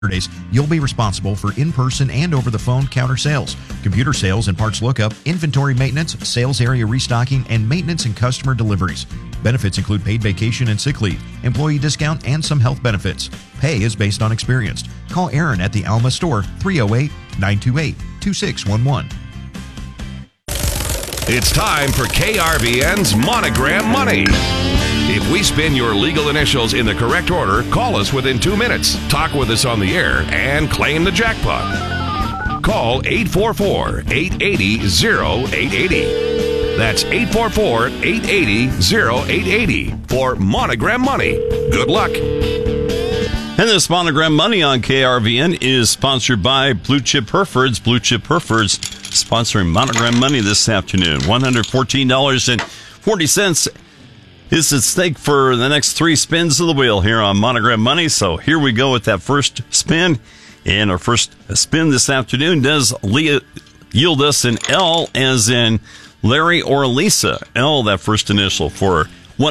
Saturdays, you'll be responsible for in-person and over-the-phone counter sales, computer sales and parts lookup, inventory maintenance, sales area restocking, and maintenance and customer deliveries. Benefits include paid vacation and sick leave, employee discount, and some health benefits. Pay is based on experience. Call Aaron at the Alma store, 308-928-2611. It's time for KRVN's Monogram Money. If we spin your legal initials in the correct order, call us within 2 minutes, talk with us on the air, and claim the jackpot. Call 844-880-0880. That's 844-880-0880 for Monogram Money. Good luck. And this Monogram Money on KRVN is sponsored by Blue Chip Herefords. Blue Chip Herefords sponsoring Monogram Money this afternoon. $114.40 is at stake for the next 3 spins of the wheel here on Monogram Money. So here we go with that first spin. And our first spin this afternoon does yield us an L as in Larry or Lisa. L, that first initial, for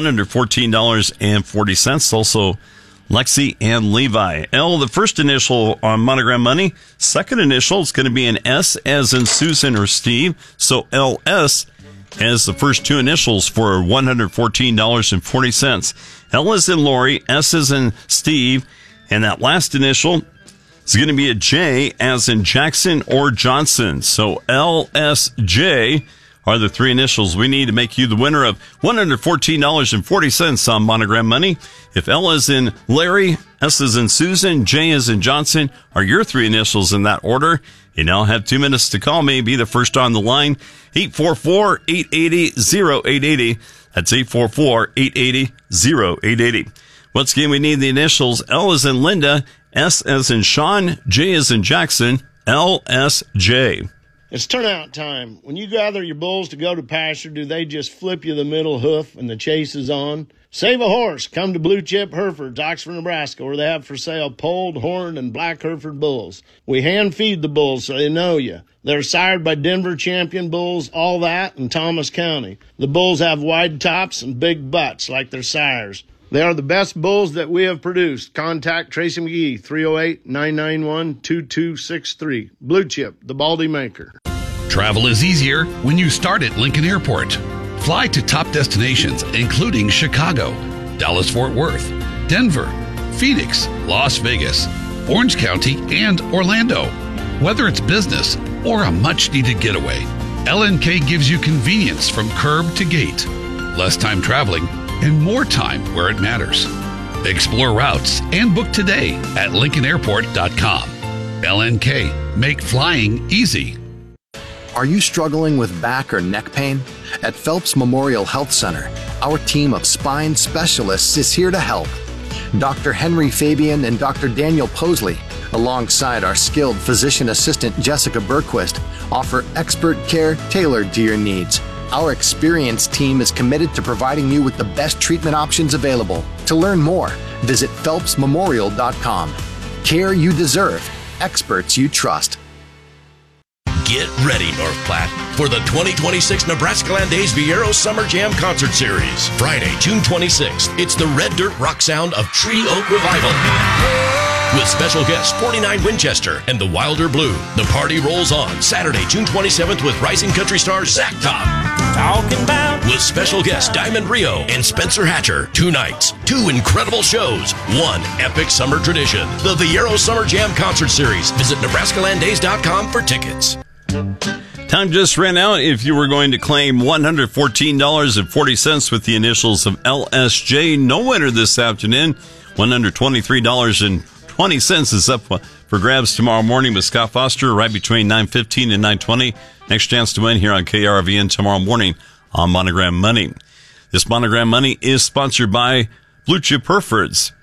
$114.40. Also Lexi and Levi. L, the first initial on Monogram Money. Second initial is going to be an S as in Susan or Steve. So LS as the first 2 initials for $114.40. L is in Lori, S is in Steve, and that last initial is going to be a J as in Jackson or Johnson. So LSJ are the 3 initials we need to make you the winner of $114.40 on Monogram Money. If L is in Larry, S is in Susan, J is in Johnson are your 3 initials in that order. You now have 2 minutes to call me. Be the first on the line. 844-880-0880. That's 844-880-0880. Once again, we need the initials. L is in Linda, S as in Sean, J is in Jackson, LSJ. It's turnout time. When you gather your bulls to go to pasture, do they just flip you the middle hoof and the chase is on? Save a horse. Come to Blue Chip Herefords, Oxford, Nebraska, where they have for sale polled, horned, and black Hereford bulls. We hand feed the bulls so they know you. They're sired by Denver champion bulls, all that, in Thomas County. The bulls have wide tops and big butts like their sires. They are the best bulls that we have produced. Contact Tracy McGee, 308-991-2263. Blue Chip, the Baldy maker. Travel is easier when you start at Lincoln Airport. Fly to top destinations, including Chicago, Dallas-Fort Worth, Denver, Phoenix, Las Vegas, Orange County, and Orlando. Whether it's business or a much-needed getaway, LNK gives you convenience from curb to gate, less time traveling, and more time where it matters. Explore routes and book today at LincolnAirport.com. LNK, make flying easy. Are you struggling with back or neck pain? At Phelps Memorial Health Center, our team of spine specialists is here to help. Dr. Henry Fabian and Dr. Daniel Posley, alongside our skilled physician assistant Jessica Berquist, offer expert care tailored to your needs. Our experienced team is committed to providing you with the best treatment options available. To learn more, visit phelpsmemorial.com. Care you deserve, experts you trust. Get ready, North Platte, for the 2026 Nebraska Land Days Viero Summer Jam Concert Series. Friday, June 26th, it's the Red Dirt Rock sound of Tree Oak Revival. With special guests 49 Winchester and the Wilder Blue. The party rolls on Saturday, June 27th with rising country star Zach Top. Talking about. With special guests Diamond Rio and Spencer Hatcher. 2 nights, 2 incredible shows, 1 epic summer tradition. The Viero Summer Jam Concert Series. Visit NebraskaLandDays.com for tickets. Time just ran out. If you were going to claim $114.40 with the initials of LSJ, no winner this afternoon. $123.20 is up for grabs tomorrow morning with Scott Foster right between 9:15 and 9:20. Next chance to win here on KRVN tomorrow morning on Monogram Money. This Monogram Money is sponsored by Blue Chip Herefords.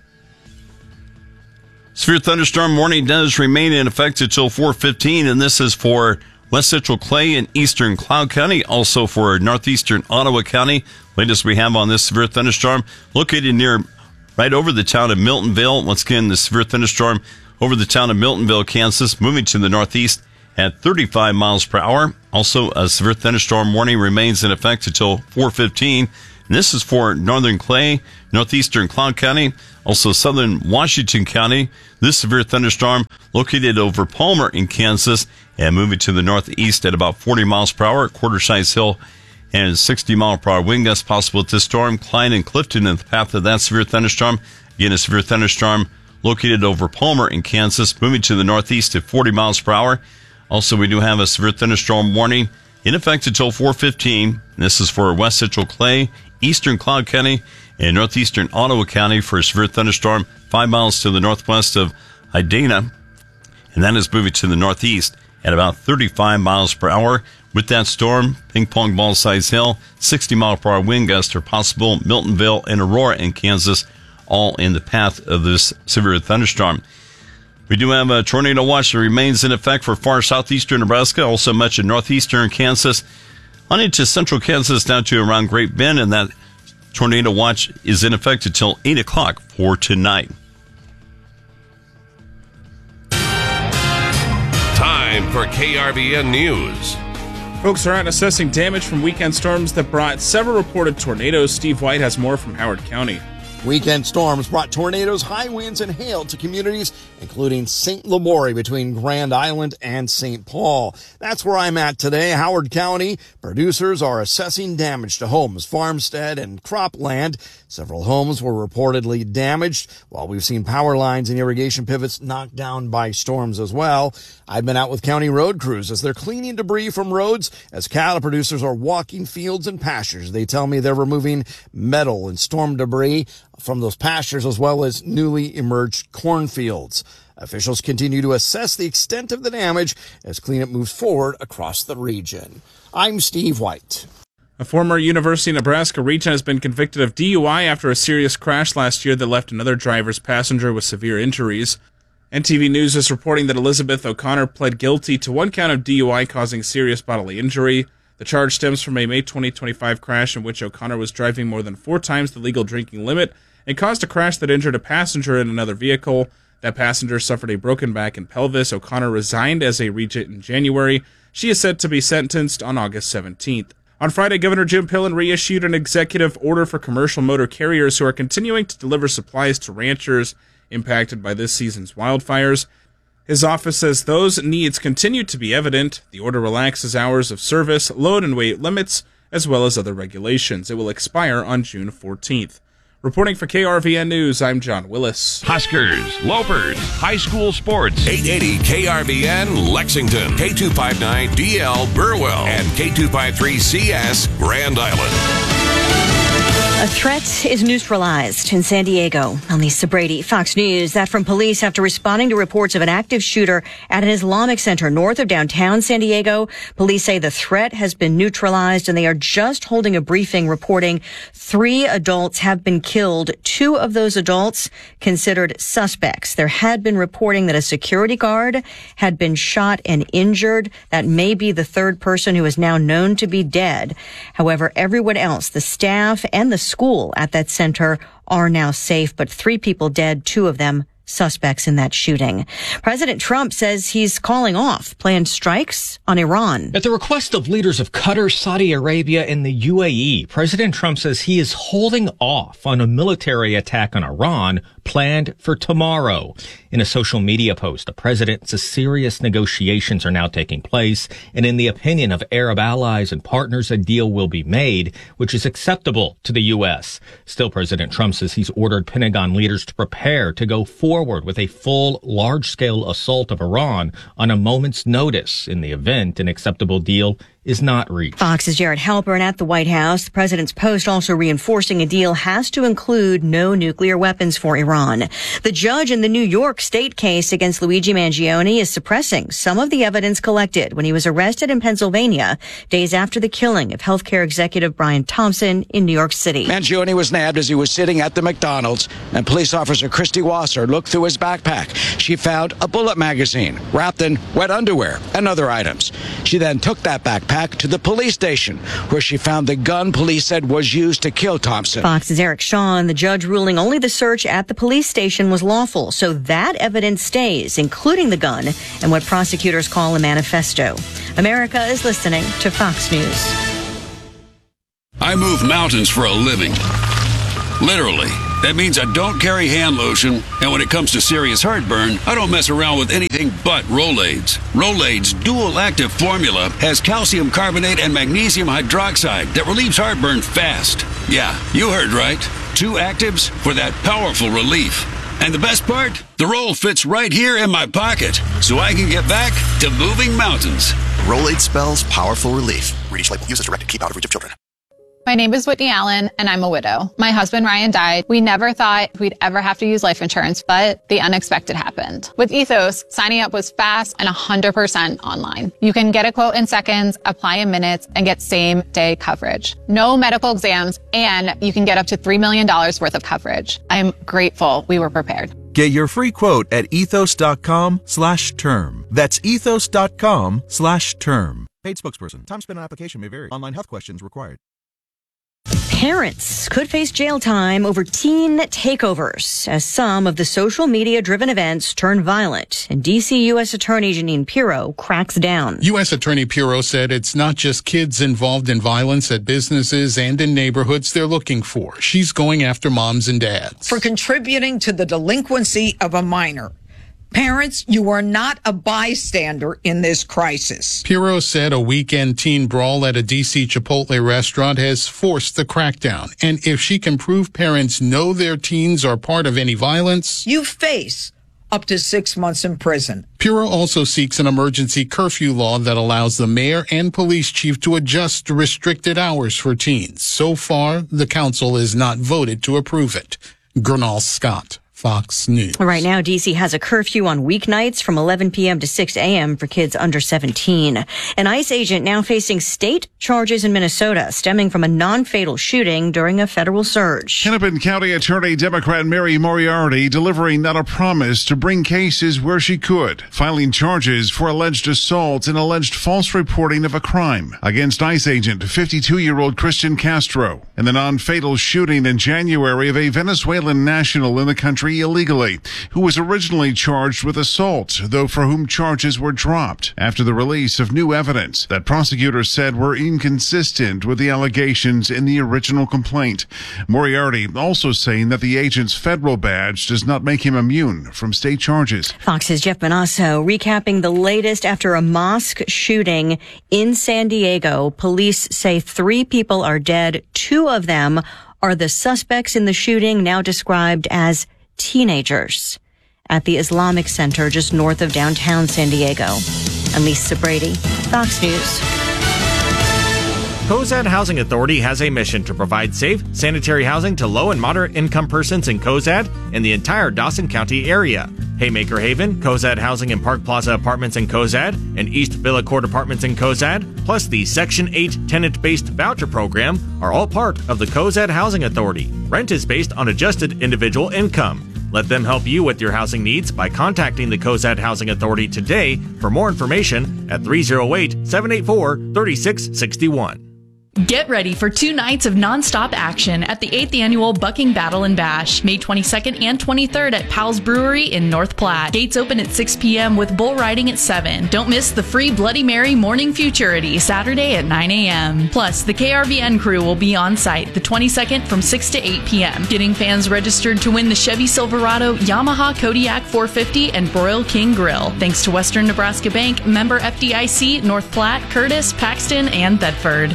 Severe thunderstorm warning does remain in effect until 4:15, and this is for West Central Clay and Eastern Cloud County, also for Northeastern Ottawa County. Latest we have on this severe thunderstorm located right over the town of Miltonville. Once again, the severe thunderstorm over the town of Miltonville, Kansas, moving to the northeast at 35 miles per hour. Also, a severe thunderstorm warning remains in effect until 4:15. And this is for Northern Clay, Northeastern Cloud County, Also, southern Washington County, this severe thunderstorm located over Palmer in Kansas and moving to the northeast at about 40 miles per hour at Quarter-Size Hill, and 60 mile per hour wind gusts possible with this storm. Klein and Clifton in the path of that severe thunderstorm. Again, a severe thunderstorm located over Palmer in Kansas, moving to the northeast at 40 miles per hour. Also, we do have a severe thunderstorm warning in effect until 4:15. This is for West Central Clay, Eastern Cloud County, and Northeastern Ottawa County for a severe thunderstorm 5 miles to the northwest of Idana. And that is moving to the northeast at about 35 miles per hour. With that storm, ping pong ball size hill, 60 mile per hour wind gusts are possible. Miltonville and Aurora in Kansas, all in the path of this severe thunderstorm. We do have a tornado watch that remains in effect for far southeastern Nebraska, also much of northeastern Kansas, on into central Kansas down to around Great Bend, and that tornado watch is in effect until 8 o'clock for tonight. Time for KRVN News. Folks are out assessing damage from weekend storms that brought several reported tornadoes. Steve White has more from Howard County. Weekend storms brought tornadoes, high winds, and hail to communities, including St. Lamore between Grand Island and St. Paul. That's where I'm at today, Howard County. Producers are assessing damage to homes, farmstead, and cropland. Several homes were reportedly damaged, while we've seen power lines and irrigation pivots knocked down by storms as well. I've been out with county road crews as they're cleaning debris from roads as cattle producers are walking fields and pastures. They tell me they're removing metal and storm debris from those pastures as well as newly emerged cornfields. Officials continue to assess the extent of the damage as cleanup moves forward across the region. I'm Steve White. A former University of Nebraska regent has been convicted of DUI after a serious crash last year that left another driver's passenger with severe injuries. NTV News is reporting that Elizabeth O'Connor pled guilty to one count of DUI causing serious bodily injury. The charge stems from a May 2025 crash in which O'Connor was driving more than 4 times the legal drinking limit and caused a crash that injured a passenger in another vehicle. That passenger suffered a broken back and pelvis. O'Connor resigned as a regent in January. She is set to be sentenced on August 17th. On Friday, Governor Jim Pillen reissued an executive order for commercial motor carriers who are continuing to deliver supplies to ranchers impacted by this season's wildfires. His office says those needs continue to be evident. The order relaxes hours of service, load and weight limits, as well as other regulations. It will expire on June 14th. Reporting for KRVN News, I'm John Willis. Huskers, Lopers, high school sports. 880 KRVN Lexington, K259DL Burwell, and K253CS Grand Island. A threat is neutralized in San Diego. I'm Lisa Brady, Fox News. That from police after responding to reports of an active shooter at an Islamic center north of downtown San Diego. Police say the threat has been neutralized and they are just holding a briefing reporting 3 adults have been killed. 2 of those adults considered suspects. There had been reporting that a security guard had been shot and injured. That may be the 3rd person who is now known to be dead. However, everyone else, the staff and the school at that center, are now safe, but 3 people dead, 2 of them suspects in that shooting. President Trump says he's calling off planned strikes on Iran. At the request of leaders of Qatar, Saudi Arabia, and the UAE, President Trump says he is holding off on a military attack on Iran planned for tomorrow. In a social media post, the president says serious negotiations are now taking place, and in the opinion of Arab allies and partners, a deal will be made, which is acceptable to the U.S. Still, President Trump says he's ordered Pentagon leaders to prepare to go forward with a full, large-scale assault of Iran on a moment's notice in the event an acceptable deal is not reached. Fox's Jared Halpern at the White House. The president's post also reinforcing a deal has to include no nuclear weapons for Iran. The judge in the New York State case against Luigi Mangione is suppressing some of the evidence collected when he was arrested in Pennsylvania days after the killing of healthcare executive Brian Thompson in New York City. Mangione was nabbed as he was sitting at the McDonald's, and police officer Christy Wasser looked through his backpack. She found a bullet magazine wrapped in wet underwear and other items. She then took that backpack to the police station, where she found the gun police said was used to kill Thompson. Fox's Eric Shawn, the judge ruling only the search at the police station was lawful, so that evidence stays, including the gun and what prosecutors call a manifesto. America is listening to Fox News. I move mountains for a living. Literally. That means I don't carry hand lotion, and when it comes to serious heartburn, I don't mess around with anything but Rolaids. Rolaids' dual-active formula has calcium carbonate and magnesium hydroxide that relieves heartburn fast. Yeah, you heard right. 2 actives for that powerful relief. And the best part? The roll fits right here in my pocket, so I can get back to moving mountains. Rolaids spells powerful relief. Read each label. Use as directed. Keep out of reach of children. My name is Whitney Allen, and I'm a widow. My husband, Ryan, died. We never thought we'd ever have to use life insurance, but the unexpected happened. With Ethos, signing up was fast and 100% online. You can get a quote in seconds, apply in minutes, and get same-day coverage. No medical exams, and you can get up to $3 million worth of coverage. I'm grateful we were prepared. Get your free quote at ethos.com/term. That's ethos.com/term. Paid spokesperson. Time spent on application may vary. Online health questions required. Parents could face jail time over teen takeovers as some of the social media-driven events turn violent, and D.C. U.S. Attorney Jeanine Pirro cracks down. U.S. Attorney Pirro said it's not just kids involved in violence at businesses and in neighborhoods they're looking for. She's going after moms and dads. For contributing to the delinquency of a minor. Parents, you are not a bystander in this crisis. Pirro said a weekend teen brawl at a D.C. Chipotle restaurant has forced the crackdown. And if she can prove parents know their teens are part of any violence, you face up to 6 months in prison. Pirro also seeks an emergency curfew law that allows the mayor and police chief to adjust restricted hours for teens. So far, the council has not voted to approve it. Gernal Scott, Fox News. Right now, D.C. has a curfew on weeknights from 11 p.m. to 6 a.m. for kids under 17. An ICE agent now facing state charges in Minnesota stemming from a non-fatal shooting during a federal surge. Hennepin County Attorney Democrat Mary Moriarty delivering not a promise to bring cases where she could, filing charges for alleged assault and alleged false reporting of a crime against ICE agent 52-year-old Christian Castro in the non-fatal shooting in January of a Venezuelan national in the country illegally, who was originally charged with assault, though for whom charges were dropped after the release of new evidence that prosecutors said were inconsistent with the allegations in the original complaint. Moriarty also saying that the agent's federal badge does not make him immune from state charges. Fox's Jeff Bonasso recapping the latest after a mosque shooting in San Diego. Police say 3 people are dead. 2 of them are the suspects in the shooting, now described as teenagers, at the Islamic Center just north of downtown San Diego. I'm Lisa Brady, Fox News. Cozad Housing Authority has a mission to provide safe, sanitary housing to low and moderate income persons in Cozad and the entire Dawson County area. Haymaker Haven, Cozad Housing and Park Plaza Apartments in Cozad, and East Villa Court Apartments in Cozad, plus the Section 8 tenant-based voucher program are all part of the Cozad Housing Authority. Rent is based on adjusted individual income. Let them help you with your housing needs by contacting the Cozad Housing Authority today for more information at 308-784-3661. Get ready for 2 nights of nonstop action at the 8th Annual Bucking Battle and Bash, May 22nd and 23rd at Powell's Brewery in North Platte. Gates open at 6 p.m. with bull riding at 7. Don't miss the free Bloody Mary Morning Futurity Saturday at 9 a.m. Plus, the KRVN crew will be on site the 22nd from 6 to 8 p.m. Getting fans registered to win the Chevy Silverado, Yamaha Kodiak 450, and Broil King Grill. Thanks to Western Nebraska Bank, member FDIC, North Platte, Curtis, Paxton, and Thedford.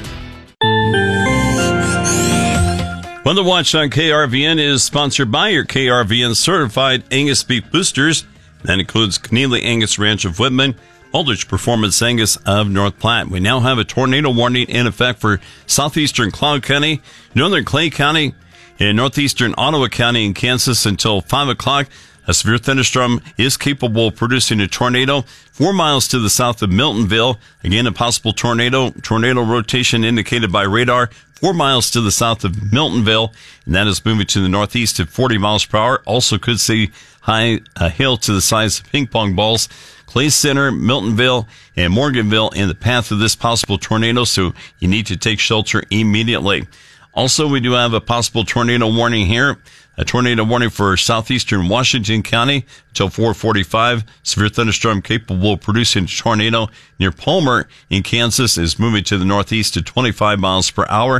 Weather Watch on KRVN is sponsored by your KRVN certified Angus beef boosters. That includes Keneally Angus Ranch of Whitman, Aldrich Performance Angus of North Platte. We now have a tornado warning in effect for southeastern Cloud County, northern Clay County, and northeastern Ottawa County in Kansas until 5 o'clock. A severe thunderstorm is capable of producing a tornado 4 miles to the south of Miltonville. Again, a possible tornado. Tornado rotation indicated by radar 4 miles to the south of Miltonville, and that is moving to the northeast at 40 miles per hour. Also could see high hail to the size of ping pong balls. Clay Center, Miltonville, and Morganville in the path of this possible tornado, so you need to take shelter immediately. Also, we do have a possible tornado warning here. A tornado warning for southeastern Washington County until 4:45. Severe thunderstorm capable of producing a tornado near Palmer in Kansas is moving to the northeast at 25 miles per hour.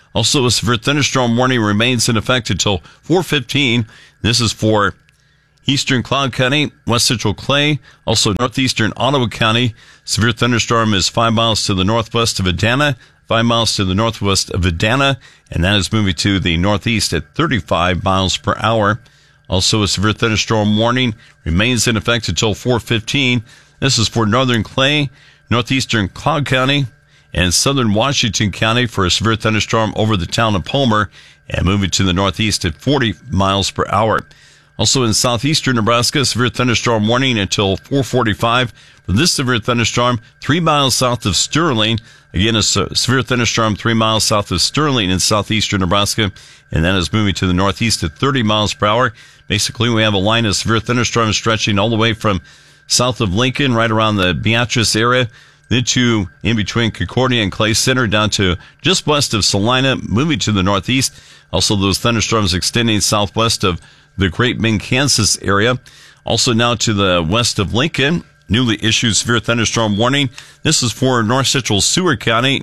Also, a severe thunderstorm warning remains in effect until 4:15. This is for eastern Cloud County, west central Clay, also northeastern Ottawa County. Severe thunderstorm is 5 miles to the northwest of Adana, 5 miles to the northwest of Adana, and that is moving to the northeast at 35 miles per hour. Also, a severe thunderstorm warning remains in effect until 4:15. This is for northern Clay, northeastern Cloud County, and southern Washington County for a severe thunderstorm over the town of Palmer and moving to the northeast at 40 miles per hour. Also in southeastern Nebraska, severe thunderstorm warning until 4:45. For this severe thunderstorm, 3 miles south of Sterling. Again, a severe thunderstorm 3 miles south of Sterling in southeastern Nebraska, and that is moving to the northeast at 30 miles per hour. Basically, we have a line of severe thunderstorms stretching all the way from south of Lincoln, right around the Beatrice area, then to in between Concordia and Clay Center, down to just west of Salina, moving to the northeast. Also, those thunderstorms extending southwest of the Great Bend, Kansas area. Also now to the west of Lincoln, newly issued severe thunderstorm warning. This is for north central Seward County,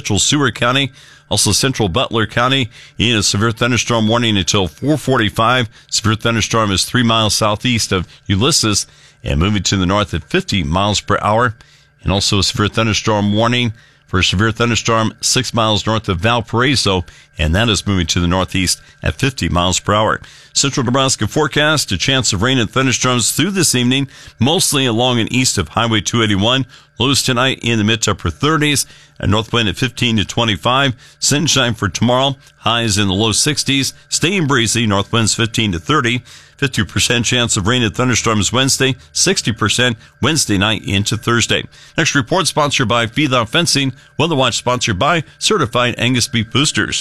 also central Butler County. In a severe thunderstorm warning until 4:45. Severe thunderstorm is 3 miles southeast of Ulysses and moving to the north at 50 miles per hour. And also a severe thunderstorm warning for a severe thunderstorm 6 miles north of Valparaiso, and that is moving to the northeast at 50 miles per hour. Central Nebraska forecast, a chance of rain and thunderstorms through this evening, mostly along and east of Highway 281. Lows tonight in the mid to upper 30s, and north wind at 15 to 25. Sunshine for tomorrow, highs in the low 60s. Staying breezy, north winds 15 to 30. 50% chance of rain and thunderstorms Wednesday, 60% Wednesday night into Thursday. Next report sponsored by Feedlot Fencing. Weather Watch sponsored by Certified Angus Beef Boosters.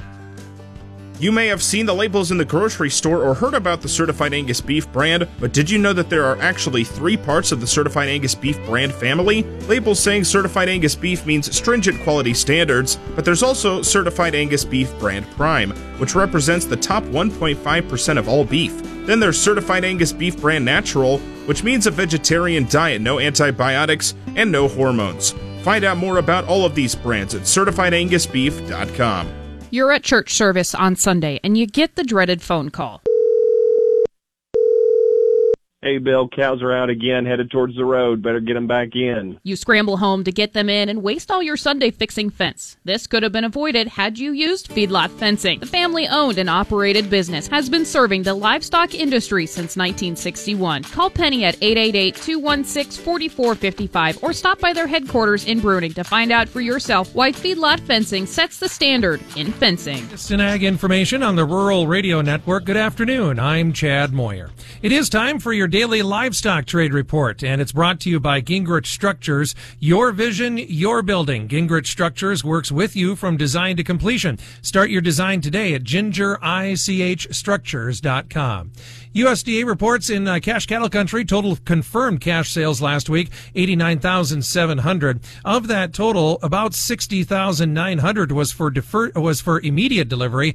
You may have seen the labels in the grocery store or heard about the Certified Angus Beef brand, but did you know that there are actually 3 parts of the Certified Angus Beef brand family? Labels saying Certified Angus Beef means stringent quality standards, but there's also Certified Angus Beef brand Prime, which represents the top 1.5% of all beef. Then there's Certified Angus Beef brand Natural, which means a vegetarian diet, no antibiotics, and no hormones. Find out more about all of these brands at CertifiedAngusBeef.com. You're at church service on Sunday, and you get the dreaded phone call. Hey, Bill, cows are out again, headed towards the road. Better get them back in. You scramble home to get them in and waste all your Sunday fixing fence. This could have been avoided had you used Feedlot Fencing. The family-owned and operated business has been serving the livestock industry since 1961. Call Penny at 888-216-4455 or stop by their headquarters in Bruning to find out for yourself why Feedlot Fencing sets the standard in fencing. Ag information on the Rural Radio Network. Good afternoon. I'm Chad Moyer. It is time for your daily livestock trade report, and it's brought to you by Gingrich Structures. Your vision, your building. Gingrich Structures works with you from design to completion. Start your design today at gingerichstructures.com. USDA reports in cash cattle country, total confirmed cash sales last week, 89,700. Of that total, about 60,900 was for immediate delivery.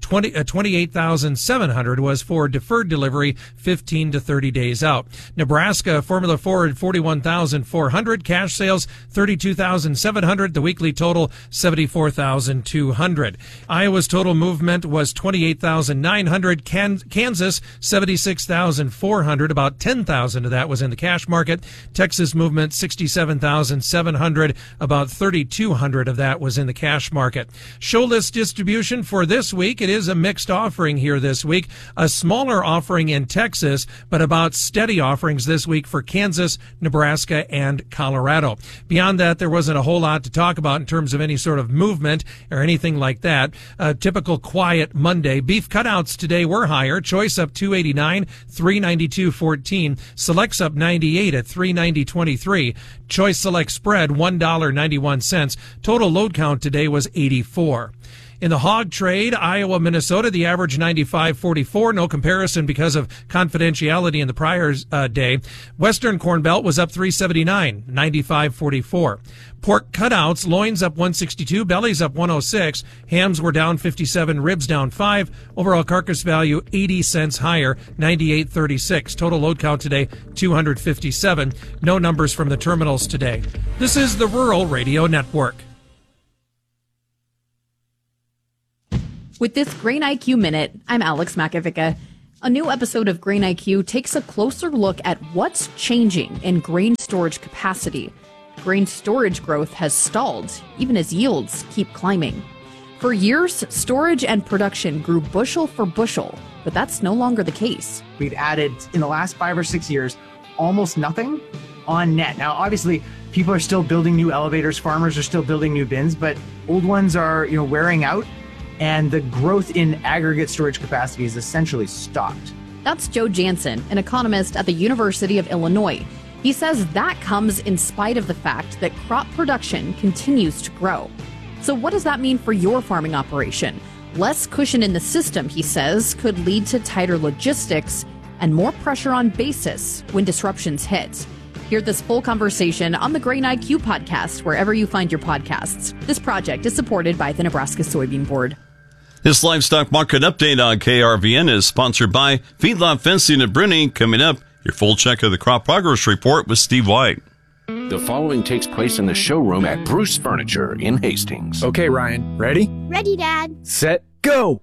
28,700 was for deferred delivery, 15 to 30 days out. Nebraska Formula Ford 41,400, cash sales 32,700. The weekly total 74,200. Iowa's total movement was 28,900. Kansas 76,400. About 10,000 of that was in the cash market. Texas movement 67,700. About 3,200 of that was in the cash market. Show list distribution for this week. It is a mixed offering here this week. A smaller offering in Texas, but about steady offerings this week for Kansas, Nebraska, and Colorado. Beyond that, there wasn't a whole lot to talk about in terms of any sort of movement or anything like that. A typical quiet Monday. Beef cutouts today were higher. Choice up $2.89, $3.92.14. Selects up 98 at $3.90.23. Choice Select spread $1.91. Total load count today was 84. In the hog trade, Iowa, Minnesota, the average 95.44. No comparison because of confidentiality in the prior day. Western Corn Belt was up 379, 95.44. Pork cutouts, loins up 162, bellies up 106. Hams were down 57, ribs down 5. Overall carcass value 80 cents higher, 98.36. Total load count today 257. No numbers from the terminals today. This is the Rural Radio Network. With this Grain IQ Minute, I'm Alex Makovica. A new episode of Grain IQ takes a closer look at what's changing in grain storage capacity. Grain storage growth has stalled, even as yields keep climbing. For years, storage and production grew bushel for bushel, but that's no longer the case. We've added, in the last 5 or 6 years, almost nothing on net. Now, obviously, people are still building new elevators, farmers are still building new bins, but old ones are, wearing out, and the growth in aggregate storage capacity is essentially stopped. That's Joe Jansen, an economist at the University of Illinois. He says that comes in spite of the fact that crop production continues to grow. So what does that mean for your farming operation? Less cushion in the system, he says, could lead to tighter logistics and more pressure on basis when disruptions hit. Hear this full conversation on the Grain IQ podcast, wherever you find your podcasts. This project is supported by the Nebraska Soybean Board. This livestock market update on KRVN is sponsored by Feedlot Fencing of Bruni. Coming up, your full check of the crop progress report with Steve White. The following takes place in the showroom at Bruce Furniture in Hastings. Okay, Ryan, ready? Ready, Dad. Set, go!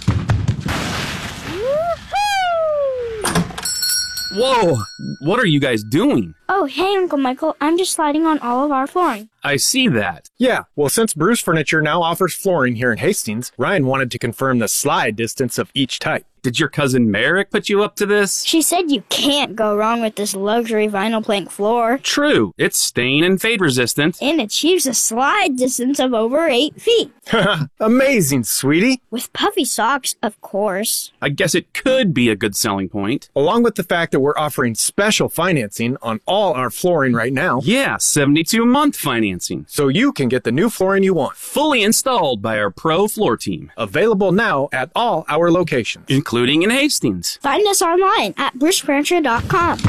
Whoa! What are you guys doing? Oh, hey, Uncle Michael. I'm just sliding on all of our flooring. I see that. Yeah, well, since Bruce Furniture now offers flooring here in Hastings, Ryan wanted to confirm the slide distance of each type. Did your cousin Merrick put you up to this? She said you can't go wrong with this luxury vinyl plank floor. True. It's stain and fade resistant. And achieves a slide distance of over 8 feet. Amazing, sweetie. With puffy socks, of course. I guess it could be a good selling point. Along with the fact that we're offering special financing on all our flooring right now. Yeah, 72-month financing. So you can get the new flooring you want. Fully installed by our pro floor team. Available now at all our locations. Including in Hastings. Find us online at brucefurniture.com.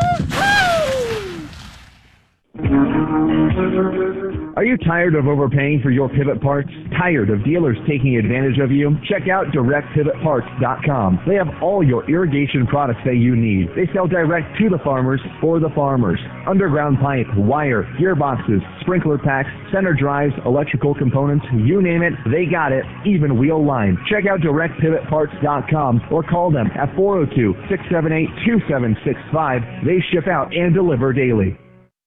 Are you tired of overpaying for your pivot parts? Tired of dealers taking advantage of you? Check out directpivotparts.com. They have all your irrigation products that you need. They sell direct to the farmers for the farmers. Underground pipe, wire, gearboxes, sprinkler packs, center drives, electrical components, you name it, they got it, even wheel line. Check out directpivotparts.com or call them at 402-678-2765. They ship out and deliver daily.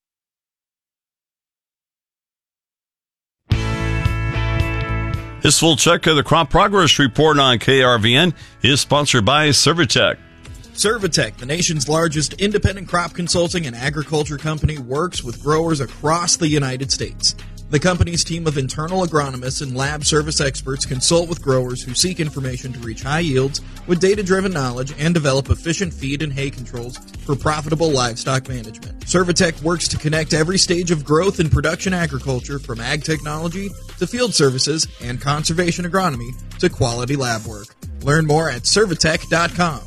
This full check of the crop progress report on KRVN is sponsored by Servitech. Servitech, the nation's largest independent crop consulting and agriculture company, works with growers across the United States. The company's team of internal agronomists and lab service experts consult with growers who seek information to reach high yields with data-driven knowledge and develop efficient feed and hay controls for profitable livestock management. Servitech works to connect every stage of growth in production agriculture, from ag technology to field services and conservation agronomy to quality lab work. Learn more at Servitech.com.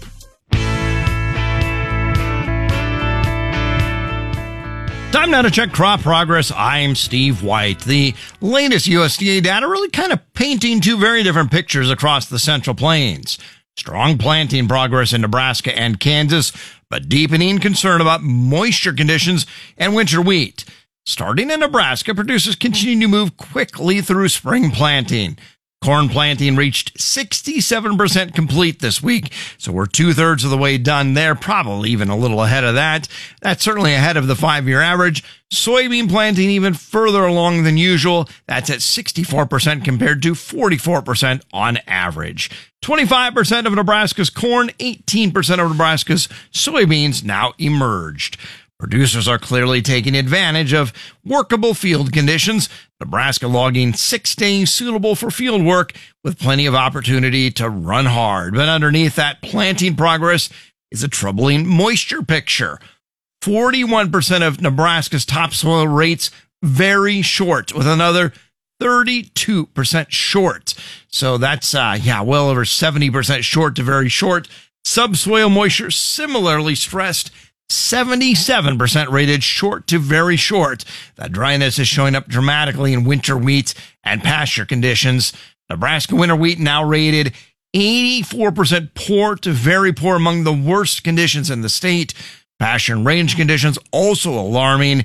Time now to check crop progress. I'm Steve White. The latest USDA data really kind of painting two very different pictures across the Central Plains. Strong planting progress in Nebraska and Kansas, but deepening concern about moisture conditions and winter wheat. Starting in Nebraska, producers continue to move quickly through spring planting. Corn planting reached 67% complete this week, so we're 2/3 of the way done there, probably even a little ahead of that. That's certainly ahead of the 5-year average. Soybean planting even further along than usual. That's at 64% compared to 44% on average. 25% of Nebraska's corn, 18% of Nebraska's soybeans now emerged. Producers are clearly taking advantage of workable field conditions. Nebraska logging 6 days suitable for field work with plenty of opportunity to run hard. But underneath that planting progress is a troubling moisture picture. 41% of Nebraska's topsoil rates very short, with another 32% short. So that's, well over 70% short to very short. Subsoil moisture similarly stressed. 77% rated short to very short. That dryness is showing up dramatically in winter wheat and pasture conditions. Nebraska winter wheat now rated 84% poor to very poor, among the worst conditions in the state. Pasture and range conditions also alarming.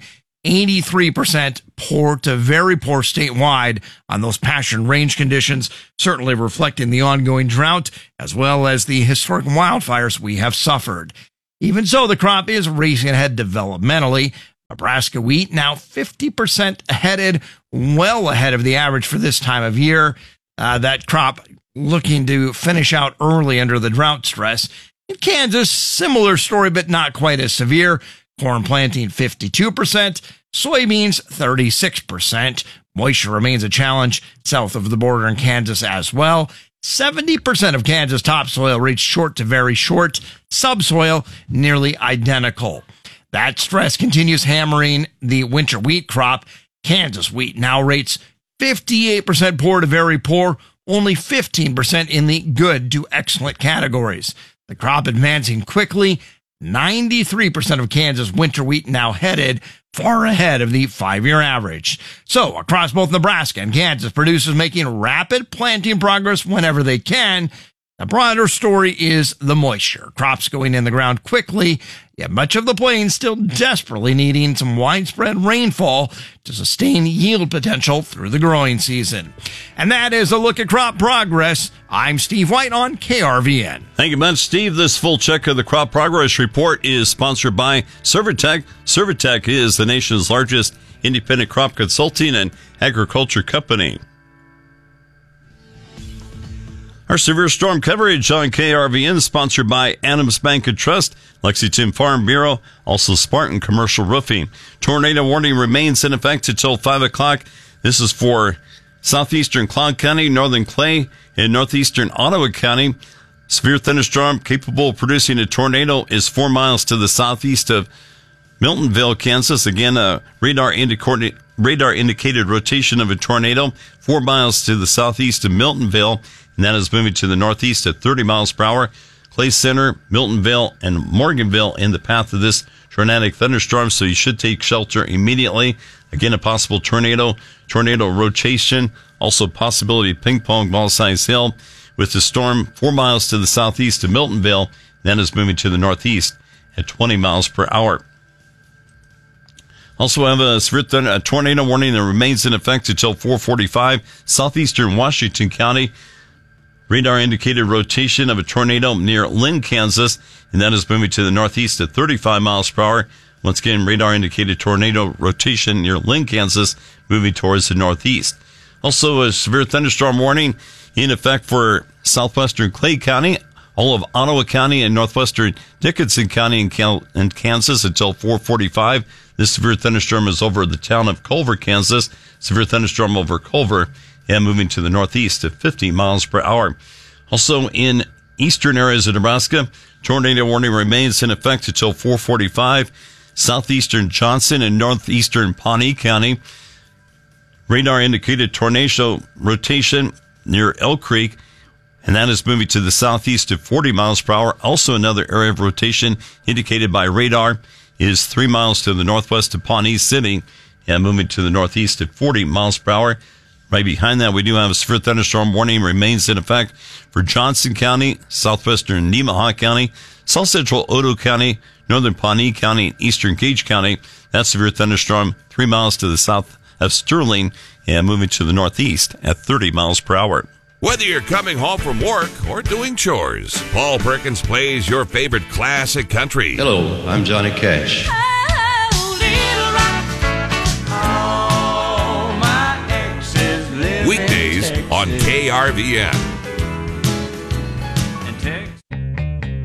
83% poor to very poor statewide on those pasture range conditions, certainly reflecting the ongoing drought as well as the historic wildfires we have suffered. Even so, the crop is racing ahead developmentally. Nebraska wheat now 50% headed, well ahead of the average for this time of year. That crop looking to finish out early under the drought stress. In Kansas, similar story, but not quite as severe. Corn planting 52%, soybeans 36%. Moisture remains a challenge south of the border in Kansas as well. 70% of Kansas topsoil reached short to very short. Subsoil nearly identical. That stress continues hammering the winter wheat crop. Kansas wheat now rates 58% poor to very poor, only 15% in the good to excellent categories. The crop advancing quickly. 93% of Kansas winter wheat now headed far ahead of the 5-year average. So, across both Nebraska and Kansas, producers making rapid planting progress whenever they can. The broader story is the moisture. Crops going in the ground quickly, yet much of the plains still desperately needing some widespread rainfall to sustain yield potential through the growing season. And that is a look at crop progress. I'm Steve White on KRVN. Thank you much, Steve. This full check of the crop progress report is sponsored by Servitech. Servitech is the nation's largest independent crop consulting and agriculture company. Our severe storm coverage on KRVN is sponsored by Adams Bank and Trust, Lexington Farm Bureau, also Spartan Commercial Roofing. Tornado warning remains in effect until 5 o'clock. This is for southeastern Cloud County, northern Clay, and northeastern Ottawa County. Severe thunderstorm capable of producing a tornado is 4 miles to the southeast of Miltonville, Kansas. Again, a radar indicated rotation of a tornado 4 miles to the southeast of Miltonville. And that is moving to the northeast at 30 miles per hour. Clay Center, Miltonville, and Morganville in the path of this tornadic thunderstorm, so you should take shelter immediately. Again, a possible tornado rotation, also possibility of ping pong ball size hail with the storm 4 miles to the southeast of Miltonville. That is moving to the northeast at 20 miles per hour. Also have a tornado warning that remains in effect until 4:45. Southeastern Washington County. Radar indicated rotation of a tornado near Lynn, Kansas, and that is moving to the northeast at 35 miles per hour. Once again, radar indicated tornado rotation near Lynn, Kansas, moving towards the northeast. Also, a severe thunderstorm warning in effect for southwestern Clay County, all of Ottawa County, and northwestern Dickinson County in Kansas until 4:45. This severe thunderstorm is over the town of Culver, Kansas. Severe thunderstorm over Culver and moving to the northeast at 50 miles per hour. Also in eastern areas of Nebraska, tornado warning remains in effect until 4:45. Southeastern Johnson and northeastern Pawnee County. Radar indicated tornado rotation near Elk Creek, and that is moving to the southeast at 40 miles per hour. Also another area of rotation indicated by radar is 3 miles to the northwest of Pawnee City and moving to the northeast at 40 miles per hour. Right behind that, we do have a severe thunderstorm warning remains in effect for Johnson County, southwestern Nemaha County, south central Odo County, northern Pawnee County, and eastern Gage County. That severe thunderstorm 3 miles to the south of Sterling and moving to the northeast at 30 miles per hour. Whether you're coming home from work or doing chores, Paul Perkins plays your favorite classic country. Hello, I'm Johnny Cash. Weekdays on KRVN.